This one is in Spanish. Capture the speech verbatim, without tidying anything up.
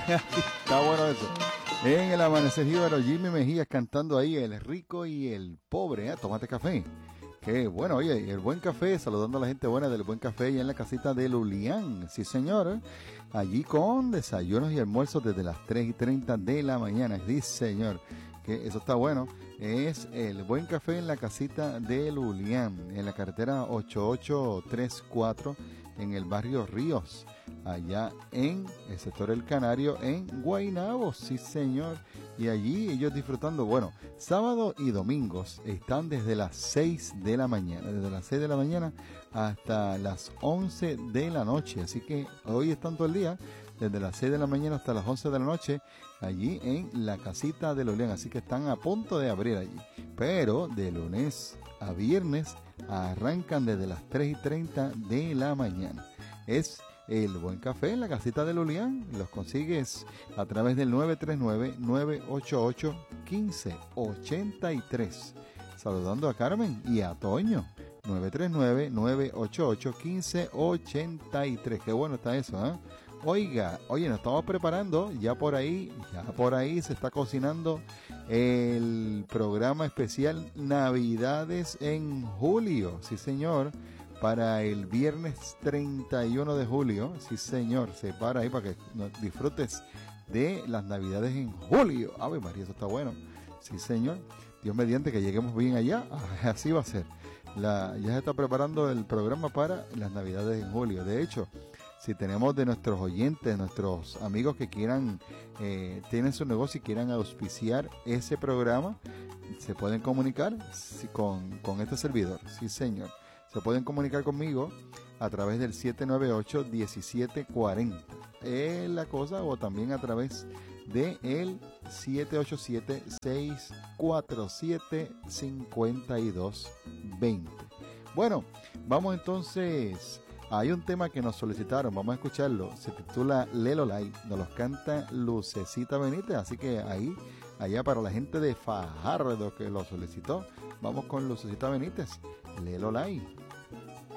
Está bueno eso. En el amanecer jíbaro, Jimmy Mejías cantando ahí el rico y el pobre, ¿eh? Tómate café. Qué bueno, oye, el buen café, saludando a la gente buena del buen café y en la casita de Lulián, sí señor, allí con desayunos y almuerzos desde las tres y treinta de la mañana, sí señor, que eso está bueno. Es el buen café en la casita de Lulián, en la carretera ochenta y ocho treinta y cuatro, en el barrio Ríos, allá en el sector El Canario, en Guaynabo, sí señor, y allí ellos disfrutando, bueno, sábado y domingos están desde las seis de la mañana, desde las seis de la mañana hasta las once de la noche, así que hoy están todo el día, desde las seis de la mañana hasta las once de la noche, allí en la casita de Lulián, así que están a punto de abrir allí, pero de lunes a viernes arrancan desde las tres y treinta de la mañana. Es el buen café en la casita de Lulián. Los consigues a través del nueve tres nueve, nueve ocho ocho, uno cinco ocho tres. Saludando a Carmen y a Toño. nueve tres nueve, nueve ocho ocho, uno cinco ocho tres. Qué bueno está eso, ¿eh? Oiga, oye, nos estamos preparando, ya por ahí, ya por ahí se está cocinando el programa especial Navidades en Julio, sí señor, para el viernes treinta y uno de julio, sí señor, se para ahí para que disfrutes de las Navidades en julio. Ave María, eso está bueno, sí señor, Dios mediante que lleguemos bien allá, así va a ser. La, ya se está preparando el programa para las Navidades en julio, de hecho, si tenemos de nuestros oyentes, nuestros amigos que quieran, eh, tienen su negocio y quieran auspiciar ese programa, se pueden comunicar sí, con, con este servidor. Sí, señor. Se pueden comunicar conmigo a través del siete nueve ocho, diecisiete cuarenta. Es la cosa, o también a través de el siete ocho siete, seis cuatro siete, cinco dos dos cero. Bueno, vamos entonces. Hay un tema que nos solicitaron, vamos a escucharlo, se titula Lelo Lai, nos los canta Lucecita Benítez, así que ahí, allá para la gente de Fajardo que lo solicitó, vamos con Lucecita Benítez, Lelo Lai.